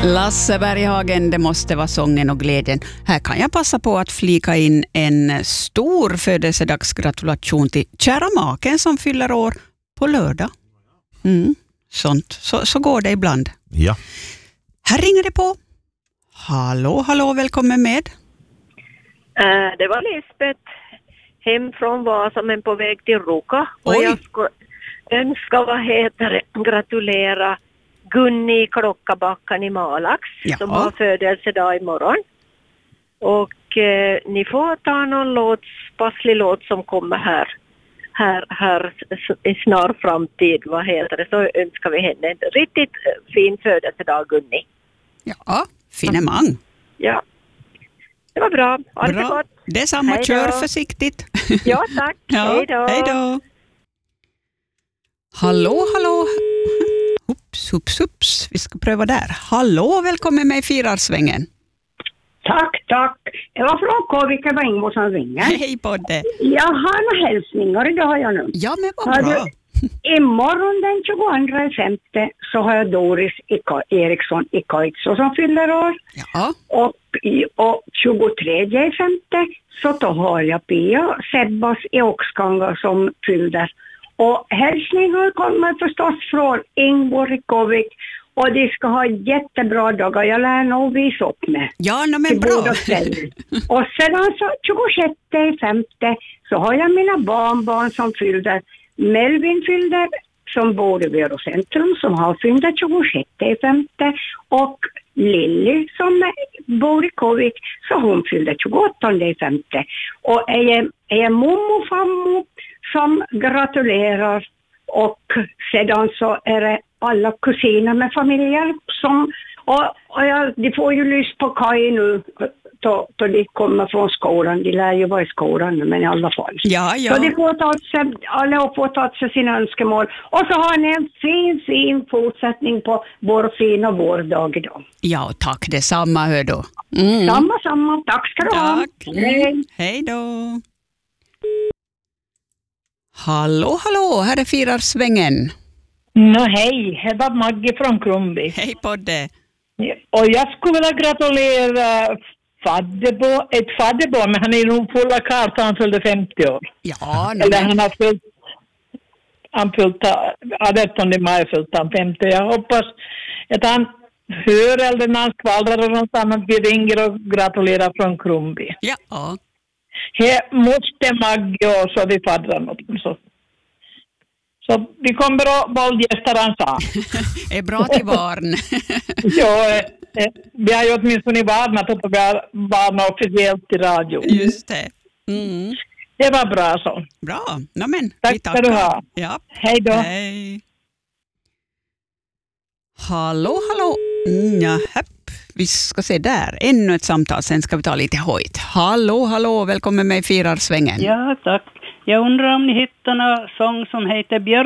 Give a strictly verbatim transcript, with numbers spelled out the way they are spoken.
Lasse Berghagen, det måste vara sången och glädjen. Här kan jag passa på att flika in en stor födelsedagsgratulation till kära maken som fyller år på lördag. Mm, sånt. Så, så går det ibland. Ja. Här ringer det på. Hallå, hallå, välkommen med. Uh, det var Lisbeth hem från Vasa men på väg till Ruka. Och Oj. jag ska önska, vad heter det, gratulera Gunni Klockabackan i Malax Ja. som har födelsedag imorgon. Och eh, ni får ta någon låt, passlig låt som kommer här, här, här i snar framtid. Vad heter det? Så önskar vi henne en riktigt fin födelsedag, Gunni. Ja, finemang. Ja, det var bra. Ha det så Bra. gott. Det är samma, Hej då. kör försiktigt. Ja, tack. Ja, Hej då. hej då. Hallå, hallå. Hups, hups, hups. Vi ska pröva där. Hallå, välkommen med i Firarsvängen. Tack, tack. Jag var från K-vika, var Ingbo som ringer. Hej på det. Jag har några hälsningar, det har jag nu. Ja, men vad Har bra. du- Imorgon den tjugoandra femte så har jag Doris i Ka- Eriksson i Kaitso som fyller år. Ja, Och, i, och tjugotredje femte så då har jag Pia Sebbas i Oxkanga som fyller. Och hälsningar kommer förstås från Ingborg i Kovik. Och de ska ha jättebra dagar. Jag lär nog visa upp med. ja no, men till bra. båda ställen. Och sedan så tjugosjätte femte så har jag mina barnbarn som fyller. Melvin fyller som bor i Vero Centrum som har fyllt tjugosjätte femte. Och Lilly som bor i Kovik så hon fyllde tjugoåttonde femte. Och är, är mommo och fammo som gratulerar. Och sedan så är det alla kusiner med familjer som, och, och ja, de får ju lys på Kaj nu då, då de kommer från skolan. De lär ju vara i skolan nu, men i alla fall. Ja, ja. Så de får ta sig, alla får ta sig sina önskemål. Och så har ni en fin, fin fortsättning på vår fina vårdag idag. Ja, tack detsamma, hör då. Mm. Samma, samma. Tack ska du ha. Tack. Mm. Hej då. Hallå, hallå, här är Firarsvängen. Nå hej, det var Maggie från Krumby. Hej på det. Och jag skulle vilja gratulera fadderbo, ett fadderbarn, men han är nog fulla karta, han fyllde femtio år. Ja, no, Eller men, han har fyllt, han fyllt, artonde maj fyllt han femtio. Jag hoppas att han hör eller när han skvallrar och något annat, vi ringer och gratulerar från Krumby. ja. Här måste Maggie och så vi faddrar något. Så. Så vi kommer att våldgästa, han sa. är bra till barn. Ja, eh, vi har ju åtminstone varnat att vi har varnat officiellt i radio. Just det. Mm. Det var bra så. Bra. No, men, Tack vi ska tackar. du ha. Ja. Hej då. Hej. Hallå, hallå. Mm, ja, hepp. Vi ska se där. Ännu ett samtal, sen ska vi ta lite hojt. Hallå, hallå. Välkommen med i Firarsvängen. Ja, tack. Jag undrar om ni hittar någon sång som heter Björk.